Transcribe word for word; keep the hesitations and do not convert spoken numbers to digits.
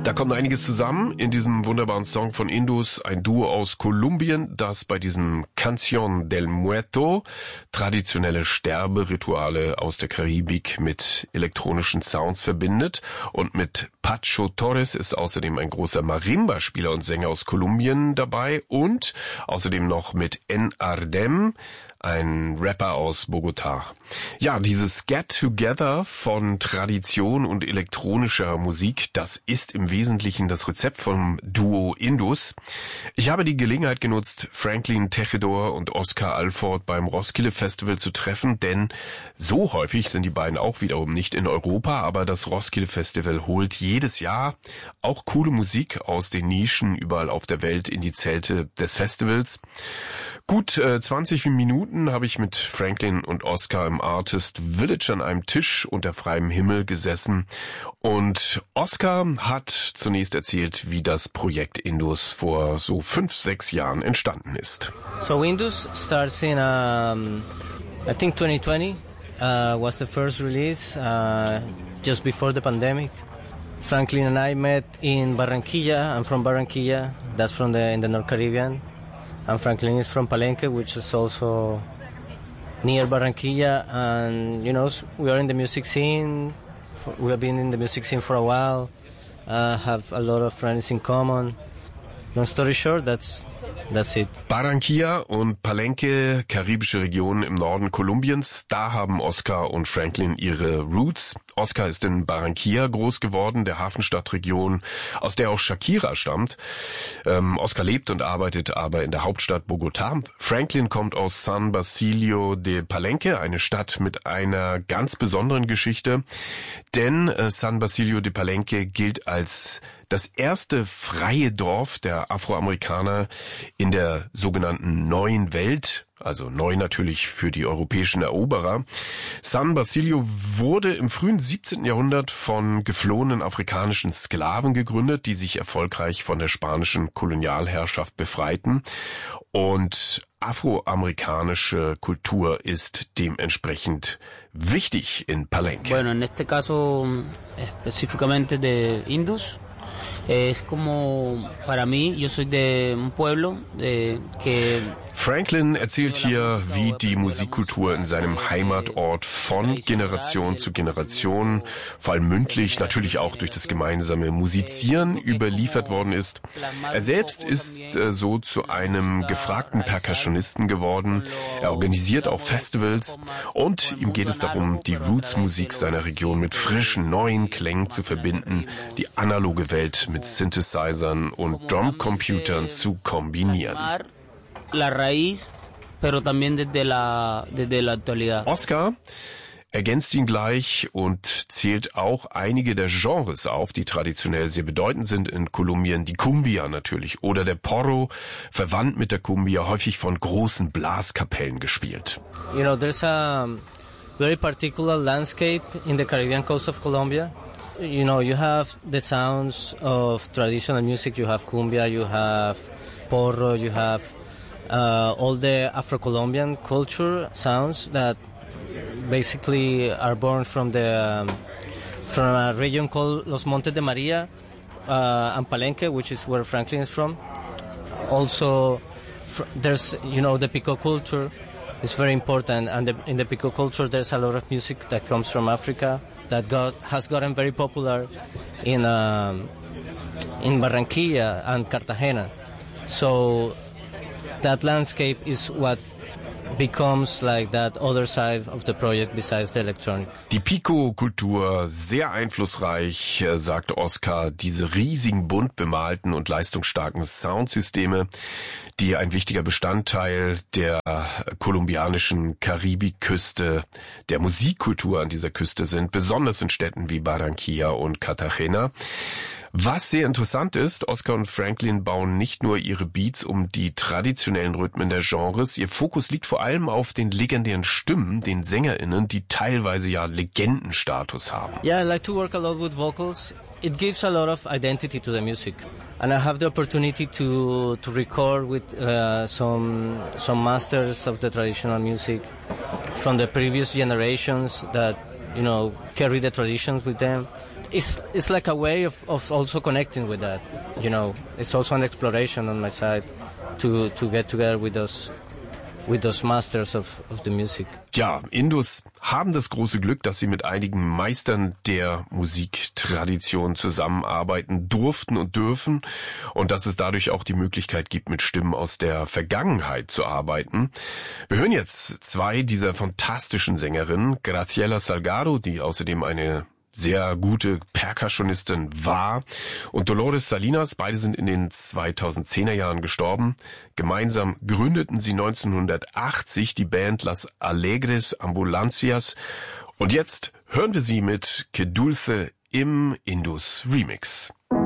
Da kommt einiges zusammen in diesem wunderbaren Song von Indus, ein Duo aus Kolumbien, das bei diesem Canción del Muerto traditionelle Sterberituale aus der Karibik mit elektronischen Sounds verbindet. Und mit Pacho Torres ist außerdem ein großer Marimba-Spieler und Sänger aus Kolumbien dabei und außerdem noch mit En Ardem, ein Rapper aus Bogotá. Ja, dieses Get Together von Tradition und elektronischer Musik, das ist im Wesentlichen das Rezept vom Duo Indus. Ich habe die Gelegenheit genutzt, Franklin Tejedor und Oscar Alford beim Roskilde Festival zu treffen, denn so häufig sind die beiden auch wiederum nicht in Europa, aber das Roskilde Festival holt jedes Jahr auch coole Musik aus den Nischen überall auf der Welt in die Zelte des Festivals. Gut äh, zwanzig Minuten habe ich mit Franklin und Oscar im Artist Village an einem Tisch unter freiem Himmel gesessen und Oscar hat zunächst erzählt, wie das Projekt Indus vor so fünf, sechs Jahren entstanden ist. So Indus starts in, um, I think twenty twenty uh, was the first release, uh, just before the pandemic. Franklin and I met in Barranquilla. I'm from Barranquilla. That's from the in the North Caribbean. And Franklin is from Palenque, which is also near Barranquilla. And, you know, we are in the music scene. We have been in the music scene for a while. Uh, have a lot of friends in common. Long story short, that's that's it. Barranquilla und Palenque, karibische Regionen im Norden Kolumbiens, da haben Oscar und Franklin ihre Roots. Oscar ist in Barranquilla groß geworden, der Hafenstadtregion, aus der auch Shakira stammt. Ähm, Oscar lebt und arbeitet aber in der Hauptstadt Bogotá. Franklin kommt aus San Basilio de Palenque, eine Stadt mit einer ganz besonderen Geschichte, denn äh, San Basilio de Palenque gilt als das erste freie Dorf der Afroamerikaner in der sogenannten Neuen Welt, also neu natürlich für die europäischen Eroberer. San Basilio wurde im frühen siebzehnten Jahrhundert von geflohenen afrikanischen Sklaven gegründet, die sich erfolgreich von der spanischen Kolonialherrschaft befreiten. Und afroamerikanische Kultur ist dementsprechend wichtig in Palenque. Bueno, en este caso específicamente de Indus. Es como, para mí, yo soy de un pueblo de, que... Franklin erzählt hier, wie die Musikkultur in seinem Heimatort von Generation zu Generation, vor allem mündlich, natürlich auch durch das gemeinsame Musizieren überliefert worden ist. Er selbst ist äh, so zu einem gefragten Percussionisten geworden. Er organisiert auch Festivals und ihm geht es darum, die Roots-Musik seiner Region mit frischen, neuen Klängen zu verbinden, die analoge Welt mit Synthesizern und Drumcomputern zu kombinieren. La raíz, pero también desde la, desde la actualidad. Oscar ergänzt ihn gleich und zählt auch einige der Genres auf, die traditionell sehr bedeutend sind in Kolumbien. Die Cumbia natürlich oder der Porro, verwandt mit der Cumbia, häufig von großen Blaskapellen gespielt. You know, there's a very particular landscape in the Caribbean coast of Colombia. You know, you have the sounds of traditional music, you have cumbia, you have porro, you have Uh, all the Afro-Colombian culture sounds that basically are born from the um, from a region called Los Montes de Maria uh, and Palenque, which is where Franklin is from. Also, fr- there's you know the Pico culture is very important, and the, in the Pico culture there's a lot of music that comes from Africa that got has gotten very popular in um, in Barranquilla and Cartagena. So that landscape is what becomes like that other side of the project besides the electronic. Die Pico-Kultur, sehr einflussreich, sagte Oscar, diese riesigen, bunt bemalten und leistungsstarken Soundsysteme, die ein wichtiger Bestandteil der kolumbianischen Karibikküste, der Musikkultur an dieser Küste sind, besonders in Städten wie Barranquilla und Cartagena. Was sehr interessant ist, Oscar und Franklin bauen nicht nur ihre Beats um die traditionellen Rhythmen der Genres, ihr Fokus liegt vor allem auf den legendären Stimmen, den SängerInnen, die teilweise ja Legendenstatus haben. Yeah, I like to work a lot with vocals. it gives a lot of identity to the music. And I have the opportunity to to record with uh, some some masters of the traditional music from the previous generations that, you know, carry the traditions with them. It's it's like a way of, of also connecting with that. You know, it's also an exploration on my side to to get together with those with those masters of, of the music. Ja, Indus haben das große Glück, dass sie mit einigen Meistern der Musiktradition zusammenarbeiten durften und dürfen und dass es dadurch auch die Möglichkeit gibt, mit Stimmen aus der Vergangenheit zu arbeiten. Wir hören jetzt zwei dieser fantastischen Sängerinnen, Graciela Salgado, die außerdem eine sehr gute Percussionistin war, und Dolores Salinas. Beide sind in den zweitausendzehner Jahren gestorben. Gemeinsam gründeten sie neunzehnhundertachtzig die Band Las Alegres Ambulancias. Und jetzt hören wir sie mit Que Dulce im Indus Remix.